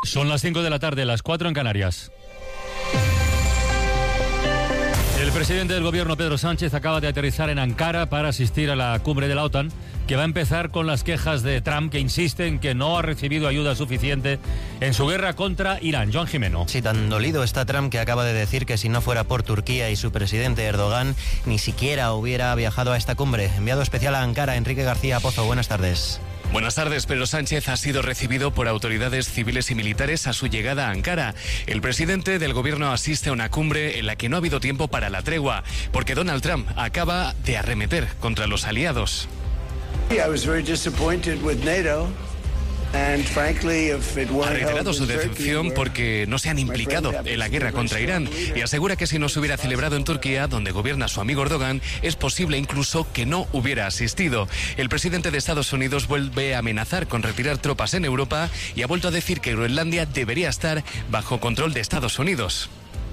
Son las 5 de la tarde, las 4 en Canarias. El presidente del gobierno, Pedro Sánchez, acaba de aterrizar en Ankara para asistir a la cumbre de la OTAN, que va a empezar con las quejas de Trump, que insiste en que no ha recibido ayuda suficiente en su guerra contra Irán. Joan Jimeno. Sí, tan dolido está Trump que acaba de decir que si no fuera por Turquía y su presidente Erdogan, ni siquiera hubiera viajado a esta cumbre. Enviado especial a Ankara, Enrique García Pozo, buenas tardes. Buenas tardes. Pedro Sánchez ha sido recibido por autoridades civiles y militares a su llegada a Ankara. El presidente del gobierno asiste a una cumbre en la que no ha habido tiempo para la tregua, porque Donald Trump acaba de arremeter contra los aliados. Ha reiterado su decepción porque no se han implicado en la guerra contra Irán y asegura que si no se hubiera celebrado en Turquía, donde gobierna su amigo Erdogan, es posible incluso que no hubiera asistido. El presidente de Estados Unidos vuelve a amenazar con retirar tropas en Europa y ha vuelto a decir que Groenlandia debería estar bajo control de Estados Unidos.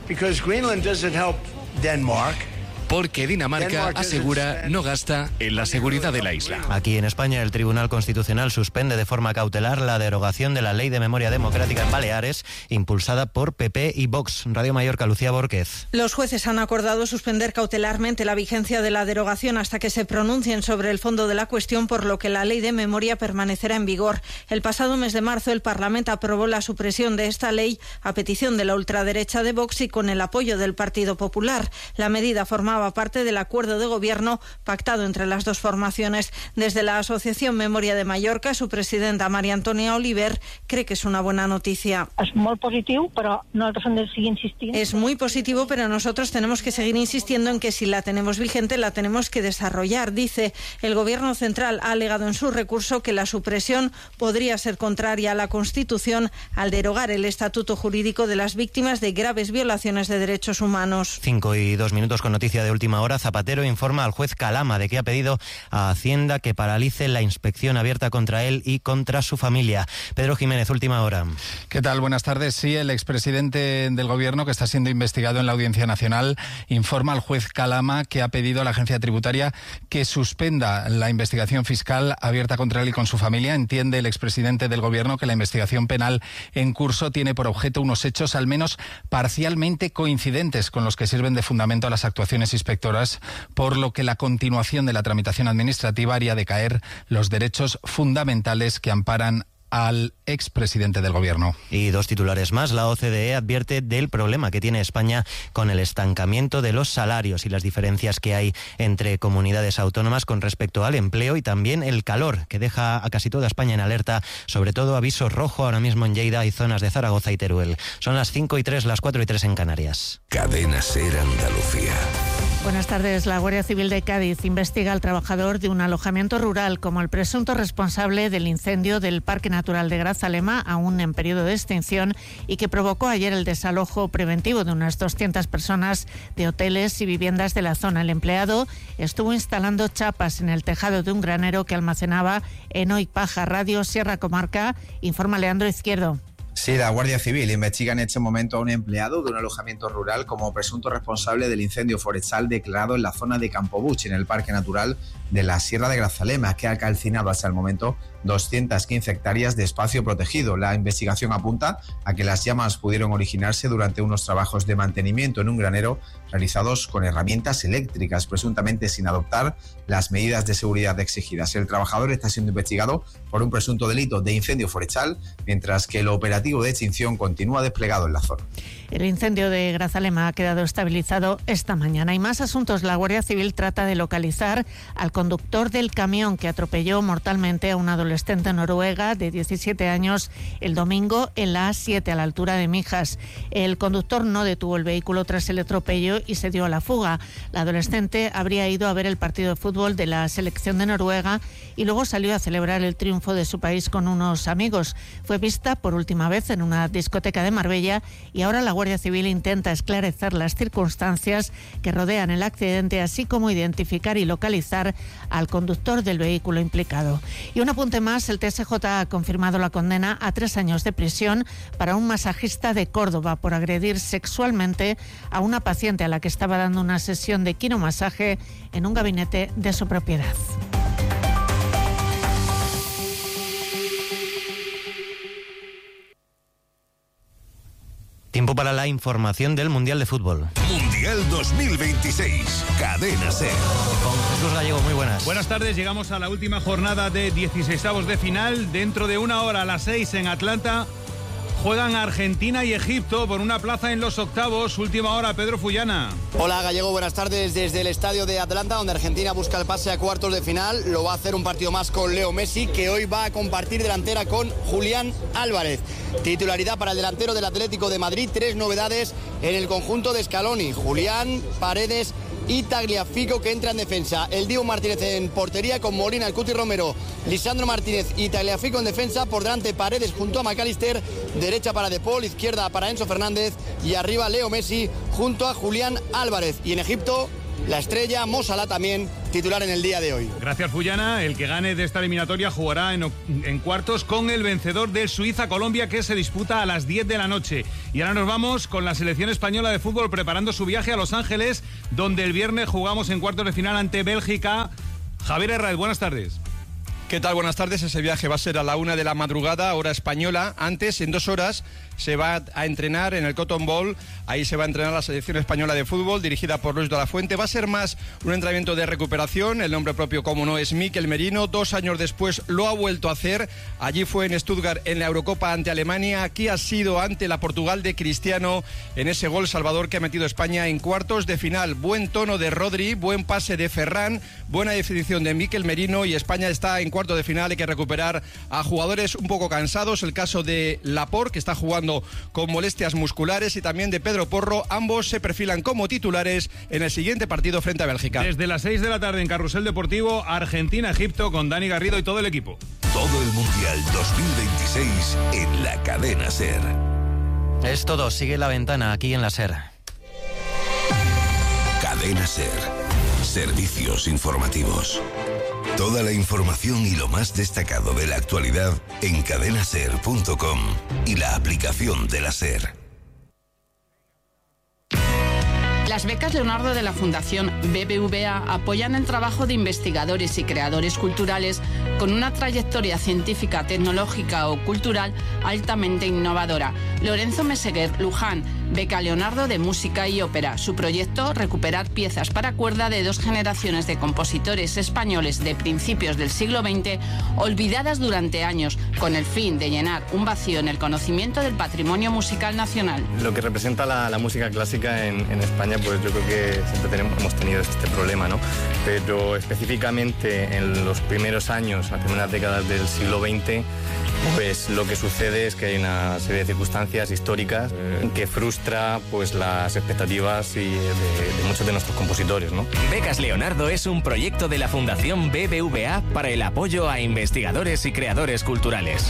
Porque Dinamarca, asegura, no gasta en la seguridad de la isla. Aquí en España, el Tribunal Constitucional suspende de forma cautelar la derogación de la Ley de Memoria Democrática en Baleares, impulsada por PP y Vox. Radio Mallorca, Lucía Bórquez. Los jueces han acordado suspender cautelarmente la vigencia de la derogación hasta que se pronuncien sobre el fondo de la cuestión, por lo que la Ley de Memoria permanecerá en vigor. El pasado mes de marzo, el Parlamento aprobó la supresión de esta ley a petición de la ultraderecha de Vox y con el apoyo del Partido Popular. La medida formaba parte del acuerdo de gobierno pactado entre las dos formaciones. Desde la Asociación Memoria de Mallorca, su presidenta María Antònia Oliver cree que es una buena noticia. Es muy positivo, pero nosotros hem de seguir insistiendo. Es muy positivo, pero nosotros tenemos que seguir insistiendo en que si la tenemos vigente, la tenemos que desarrollar. Dice, el Gobierno central ha alegado en su recurso que la supresión podría ser contraria a la Constitución al derogar el estatuto jurídico de las víctimas de graves violaciones de derechos humanos. 5:02 con noticia de última hora. Zapatero informa al juez Calama de que ha pedido a Hacienda que paralice la inspección abierta contra él y contra su familia. Pedro Jiménez, última hora. ¿Qué tal? Buenas tardes. Sí, el expresidente del gobierno, que está siendo investigado en la Audiencia Nacional, informa al juez Calama que ha pedido a la agencia tributaria que suspenda la investigación fiscal abierta contra él y con su familia. Entiende el expresidente del gobierno que la investigación penal en curso tiene por objeto unos hechos al menos parcialmente coincidentes con los que sirven de fundamento a las actuaciones inspectoras, por lo que la continuación de la tramitación administrativa haría decaer los derechos fundamentales que amparan al expresidente del gobierno. Y dos titulares más. La OCDE advierte del problema que tiene España con el estancamiento de los salarios y las diferencias que hay entre comunidades autónomas con respecto al empleo y también el calor, que deja a casi toda España en alerta, sobre todo aviso rojo ahora mismo en Lleida y zonas de Zaragoza y Teruel. Son las 5:03, las 4:03 en Canarias. Cadena SER Andalucía. Buenas tardes. La Guardia Civil de Cádiz investiga al trabajador de un alojamiento rural como el presunto responsable del incendio del Parque Natural de Grazalema, aún en periodo de extinción, y que provocó ayer el desalojo preventivo de unas 200 personas de hoteles y viviendas de la zona. El empleado estuvo instalando chapas en el tejado de un granero que almacenaba heno y paja. Radio Sierra Comarca, informa Leandro Izquierdo. Sí, la Guardia Civil investiga en este momento a un empleado de un alojamiento rural como presunto responsable del incendio forestal declarado en la zona de Campobuch, en el Parque Natural de la Sierra de Grazalema, que ha calcinado hasta el momento 215 hectáreas de espacio protegido. La investigación apunta a que las llamas pudieron originarse durante unos trabajos de mantenimiento en un granero realizados con herramientas eléctricas, presuntamente sin adoptar las medidas de seguridad exigidas. El trabajador está siendo investigado por un presunto delito de incendio forestal, mientras que el operativo de extinción continúa desplegado en la zona. El incendio de Grazalema ha quedado estabilizado esta mañana. Y más asuntos. La Guardia Civil trata de localizar al conductor del camión que atropelló mortalmente a una adolescente noruega de 17 años el domingo en la A7 a la altura de Mijas. El conductor no detuvo el vehículo tras el atropello y se dio a la fuga. La adolescente habría ido a ver el partido de fútbol de la selección de Noruega y luego salió a celebrar el triunfo de su país con unos amigos. Fue vista por última vez en una discoteca de Marbella y ahora la Guardia Civil intenta esclarecer las circunstancias que rodean el accidente, así como identificar y localizar al conductor del vehículo implicado. Y un apunte más, el TSJ ha confirmado la condena a 3 años de prisión para un masajista de Córdoba por agredir sexualmente a una paciente a la que estaba dando una sesión de quiromasaje en un gabinete de su propiedad. Tiempo para la información del Mundial de Fútbol. Mundial 2026, Cadena SER. Con Jesús Gallego, muy buenas. Buenas tardes, llegamos a la última jornada de 16avos de final. Dentro de una hora, a las 6 en Atlanta, juegan Argentina y Egipto por una plaza en los octavos. Última hora, Pedro Fullana. Hola Gallego, buenas tardes desde el estadio de Atlanta, donde Argentina busca el pase a cuartos de final. Lo va a hacer un partido más con Leo Messi, que hoy va a compartir delantera con Julián Álvarez. Titularidad para el delantero del Atlético de Madrid. 3 novedades en el conjunto de Scaloni: Julián, Paredes y Tagliafico, que entra en defensa. El Dibu Martínez en portería con Molina, el Cuti Romero, Lisandro Martínez y Tagliafico en defensa. Por delante Paredes junto a McAllister, derecha para De Paul, izquierda para Enzo Fernández y arriba Leo Messi junto a Julián Álvarez. Y en Egipto, la estrella Mo Salah también titular en el día de hoy. Gracias, Fullana. El que gane de esta eliminatoria jugará en cuartos con el vencedor del Suiza-Colombia, que se disputa a las 10 de la noche. Y ahora nos vamos con la selección española de fútbol preparando su viaje a Los Ángeles, donde el viernes jugamos en cuartos de final ante Bélgica. Javier Herraiz, buenas tardes. ¿Qué tal? Buenas tardes. Ese viaje va a ser a la 1 de la madrugada, hora española. Antes, en 2 horas, se va a entrenar en el Cotton Bowl. Ahí se va a entrenar la selección española de fútbol, dirigida por Luis de la Fuente. Va a ser más un entrenamiento de recuperación. El nombre propio, como no, es Mikel Merino. 2 años después lo ha vuelto a hacer. Allí fue en Stuttgart, en la Eurocopa ante Alemania. Aquí ha sido ante la Portugal de Cristiano, en ese gol salvador que ha metido España en cuartos de final. Buen tono de Rodri, buen pase de Ferran, buena definición de Mikel Merino, y España está en cuarto de final. Hay que recuperar a jugadores un poco cansados. El caso de Laporte, que está jugando con molestias musculares, y también de Pedro Porro. Ambos se perfilan como titulares en el siguiente partido frente a Bélgica. Desde las 6 de la tarde en Carrusel Deportivo, Argentina-Egipto, con Dani Garrido y todo el equipo. Todo el Mundial 2026 en la Cadena SER. Es todo. Sigue La Ventana aquí en la SER. Cadena SER. Servicios informativos. Toda la información y lo más destacado de la actualidad en cadenaser.com y la aplicación de la SER. Las becas Leonardo de la Fundación BBVA apoyan el trabajo de investigadores y creadores culturales con una trayectoria científica, tecnológica o cultural altamente innovadora. Lorenzo Meseguer, Luján, beca Leonardo de Música y Ópera. Su proyecto, recuperar piezas para cuerda de 2 generaciones de compositores españoles de principios del siglo XX, olvidadas durante años, con el fin de llenar un vacío en el conocimiento del patrimonio musical nacional. Lo que representa la música clásica en España, pues yo creo que siempre hemos tenido este problema, ¿no? Pero específicamente en los primeros años, las primeras décadas del siglo XX, pues lo que sucede es que hay una serie de circunstancias históricas que frustra pues las expectativas de muchos de nuestros compositores, ¿no? Becas Leonardo es un proyecto de la Fundación BBVA para el apoyo a investigadores y creadores culturales.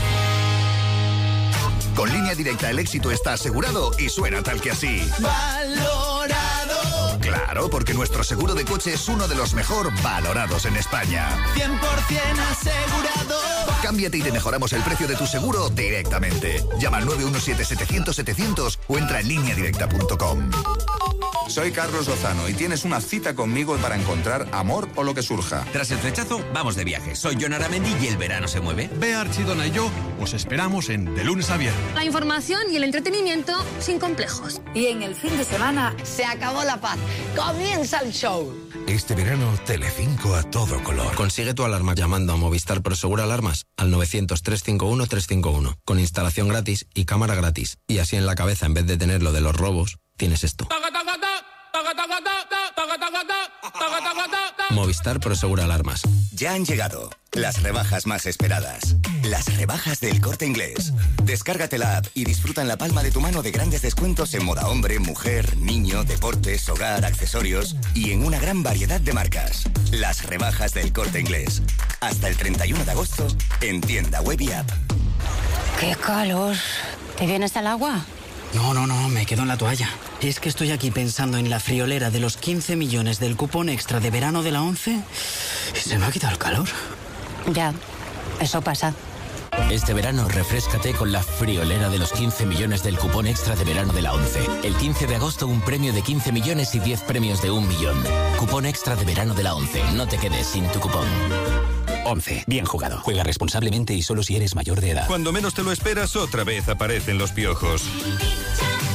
Con Línea Directa el éxito está asegurado y suena tal que así. ¡Valorado! Claro, porque nuestro seguro de coche es uno de los mejor valorados en España. 100% asegurado. Cámbiate y te mejoramos el precio de tu seguro directamente. Llama al 917-700-700 o entra en lineadirecta.com. Soy Carlos Lozano y tienes una cita conmigo para encontrar amor o lo que surja. Tras el flechazo, vamos de viaje. Soy Jon Aramendi y el verano se mueve. Bea Archidona y yo os esperamos en De Lunes a Viernes. La información y el entretenimiento sin complejos. Y en el fin de semana se acabó la paz. ¡Comienza el show! Este verano, Telecinco a todo color. Consigue tu alarma llamando a Movistar Prosegur Alarmas al 900-351-351. Con instalación gratis y cámara gratis. Y así en la cabeza, en vez de tener lo de los robos, tienes esto. Movistar Prosegur Alarmas. Ya han llegado las rebajas más esperadas. Las rebajas del Corte Inglés. Descárgate la app y disfruta en la palma de tu mano de grandes descuentos en moda hombre, mujer, niño, deportes, hogar, accesorios y en una gran variedad de marcas. Las rebajas del Corte Inglés. Hasta el 31 de agosto en tienda web y app. ¡Qué calor! ¿Te vienes al agua? No, me quedo en la toalla. Es que estoy aquí pensando en la friolera de los 15 millones del cupón extra de verano de la 11 y se me ha quitado el calor. Ya, eso pasa. Este verano refréscate con la friolera de los 15 millones del cupón extra de verano de la 11. El 15 de agosto un premio de 15 millones y 10 premios de 1 millón. Cupón extra de verano de la 11. No te quedes sin tu cupón. 11. Bien jugado. Juega responsablemente y solo si eres mayor de edad. Cuando menos te lo esperas, otra vez aparecen los piojos.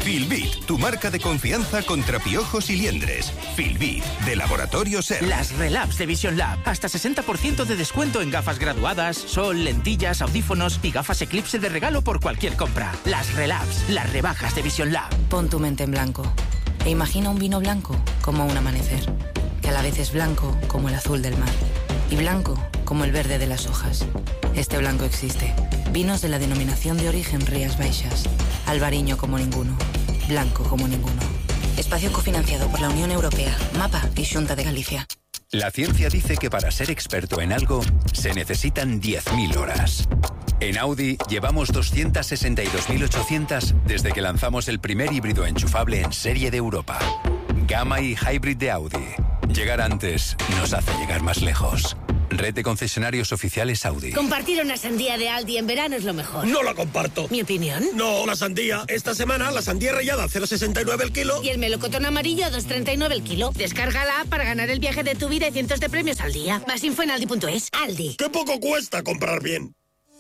Filbit, tu marca de confianza contra piojos y liendres. Filbit, de Laboratorio Ser. Las Relabs de Vision Lab. Hasta 60% de descuento en gafas graduadas, sol, lentillas, audífonos y gafas Eclipse de regalo por cualquier compra. Las Relabs, las rebajas de Vision Lab. Pon tu mente en blanco e imagina un vino blanco como un amanecer, que a la vez es blanco como el azul del mar y blanco como el verde de las hojas. Este blanco existe. Vinos de la denominación de origen Rías Baixas. Albariño como ninguno. Blanco como ninguno. Espacio cofinanciado por la Unión Europea, MAPA y Xunta de Galicia. La ciencia dice que para ser experto en algo se necesitan 10.000 horas. En Audi llevamos 262.800 desde que lanzamos el primer híbrido enchufable en serie de Europa. Gamma y Hybrid de Audi. Llegar antes nos hace llegar más lejos. Red de concesionarios oficiales Audi. Compartir una sandía de Aldi en verano es lo mejor. No la comparto. ¿Mi opinión? No, la sandía. Esta semana la sandía rallada a 0,69 el kilo. Y el melocotón amarillo a 2,39 el kilo. Descárgala para ganar el viaje de tu vida y cientos de premios al día. Más info en aldi.es. Aldi. ¡Qué poco cuesta comprar bien!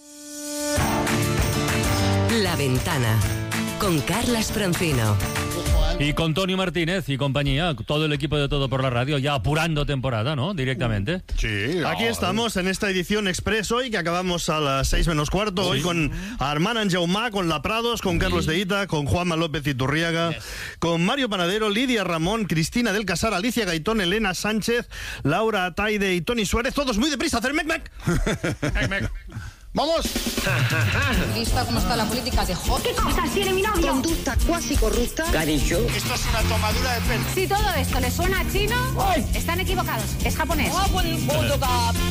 La Ventana, con Carlas Francino. Y con Tony Martínez y compañía, todo el equipo de Todo por la Radio, ya apurando temporada, ¿no? Directamente. Sí. Aquí estamos en esta edición express hoy, que acabamos a las 6 menos cuarto, hoy con Armand Anjaumá, con La Prados, con Carlos de Ita, con Juanma López Iturriaga, con Mario Panadero, Lidia Ramón, Cristina del Casar, Alicia Gaitón, Elena Sánchez, Laura Ataide y Tony Suárez, todos muy deprisa, hacer mec. ¡Vamos! ¿Vista cómo está la política de Hot? ¿Qué cosas tiene mi novio? Conducta cuasi corrupta. Cariño. Esto es una tomadura de pelo. Si todo esto les suena a chino, están equivocados. Es japonés.